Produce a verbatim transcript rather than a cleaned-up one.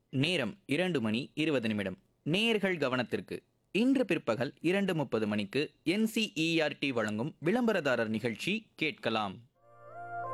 நேரம் இரண்டு மணி இருபது நிமிடம். நேயர்கள் கவனத்திற்கு. இன்று பிற்பகல் இரண்டு முப்பது மணிக்கு என்சிஇஆர்டி வழங்கும் விளம்பரதாரர் நிகழ்ச்சி கேட்கலாம்.